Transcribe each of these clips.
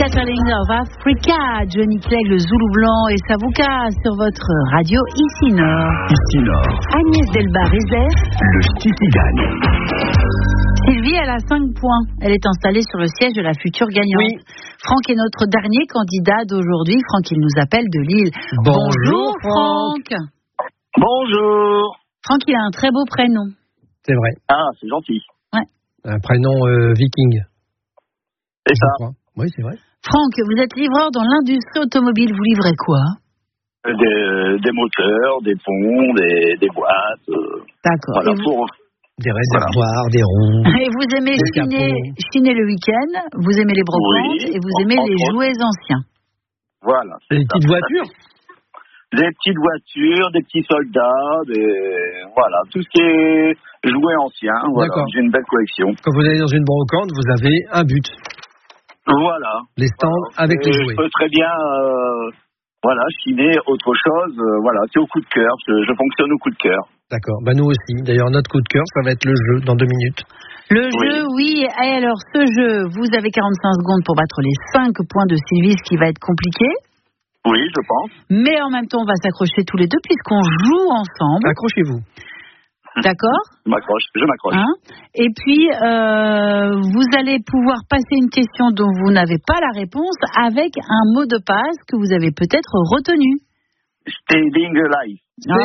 Catering of Africa, Johnny Clegg, le Zoulou Blanc et Savouka sur votre radio ici Nord. Ici Nord. Agnès Delbar-Rézère. Le Ch'ti gagne. Sylvie, elle a 5 points. Elle est installée sur le siège de la future gagnante. Oui. Franck est notre dernier candidat d'aujourd'hui. Franck, il nous appelle de Lille. Bonjour, Franck. Bonjour. Franck, il a un très beau prénom. C'est vrai. Ah, c'est gentil. Un prénom viking. C'est ça. Oui, c'est vrai. Franck, vous êtes livreur dans l'industrie automobile. Vous livrez quoi? Des moteurs, des ponts, des boîtes. D'accord. Voilà, Des réservoirs, des ronds. Et vous aimez chiner le week-end, vous aimez les brocantes et vous aimez les jouets anciens. Voilà. Les petites voitures. Des petites voitures, des petits soldats, voilà, tout ce qui est jouet ancien. Voilà. D'accord. J'ai une belle collection. Quand vous allez dans une brocante, vous avez un but. Voilà. Les stands avec les jouets. Je peux très bien, chiner autre chose. Voilà, c'est au coup de cœur. Je fonctionne au coup de cœur. D'accord. Nous aussi. D'ailleurs, notre coup de cœur, ça va être le jeu dans 2 minutes. Le jeu, oui. Et alors, ce jeu, vous avez 45 secondes pour battre les 5 points de Sylvie, ce qui va être compliqué. Oui, je pense. Mais en même temps, on va s'accrocher tous les deux puisqu'on joue ensemble. Accrochez-vous. D'accord ? Je m'accroche. Hein ? Et puis, vous allez pouvoir passer une question dont vous n'avez pas la réponse avec un mot de passe que vous avez peut-être retenu. Staying alive.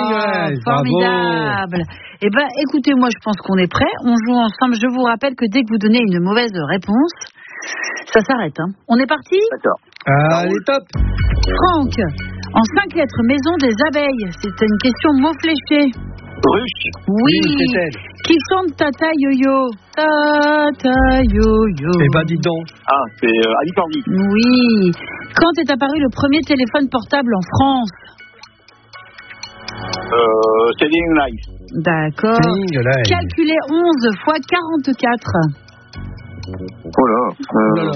Formidable. Eh bien, écoutez, moi, je pense qu'on est prêts. On joue ensemble. Je vous rappelle que dès que vous donnez une mauvaise réponse, ça s'arrête. Hein. On est parti ? D'accord. Allez, top. Franck, en 5 lettres, maison des abeilles. C'est une question mot fléché. Ruche. Oui. c'est elle. Qui chante Tata Yo-Yo? Tata Yo-Yo. Dis donc. Ah, c'est Ali Cordy. Oui. Quand est apparu le premier téléphone portable en France? Staying alive. D'accord. Calculez 11 fois 44. Voilà.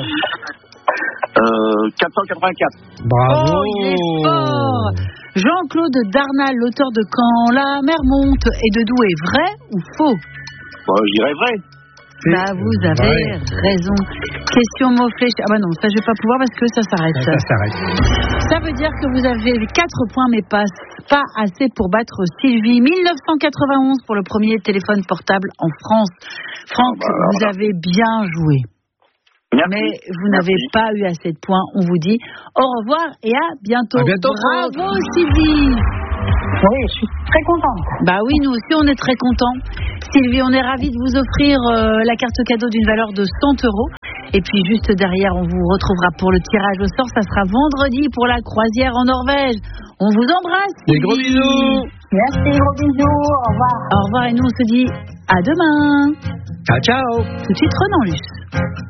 484. Bravo. Oh, il est fort. Jean-Claude Darnal, l'auteur de Quand la mer monte et de Doux est vrai ou faux? Je dirais vrai. Vous avez raison. Question mot fléché. Ah non, ça je vais pas pouvoir parce que ça s'arrête. Ça s'arrête. Ça veut dire que vous avez 4 points mais pas assez pour battre Sylvie. 1991 pour le premier téléphone portable en France. Franck, vous avez bien joué. Merci. Mais vous n'avez pas eu assez de points. On vous dit au revoir et à bientôt. Bravo Sylvie. Oui, je suis très contente. Oui, nous aussi on est très contents. Sylvie, on est ravis de vous offrir la carte cadeau d'une valeur de 100 €. Et puis juste derrière, on vous retrouvera pour le tirage au sort. Ça sera vendredi pour la croisière en Norvège. On vous embrasse. Des gros bisous. Merci, gros bisous. Au revoir. Au revoir et nous on se dit à demain. Ciao. Tout de suite Renan Luce.